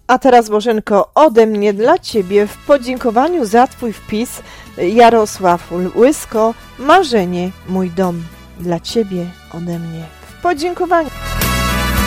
A teraz, Bożenko, ode mnie dla Ciebie w podziękowaniu za Twój wpis Jarosław Łysko, Marzenie, mój dom. Dla Ciebie ode mnie w podziękowaniu.